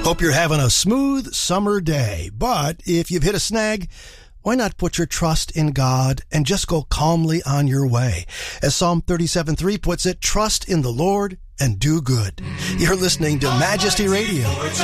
Hope you're having a smooth summer day. But if you've hit a snag, why not put your trust in God and just go calmly on your way? As Psalm 37:3 puts it, trust in the Lord and do good. You're listening to Majesty Radio.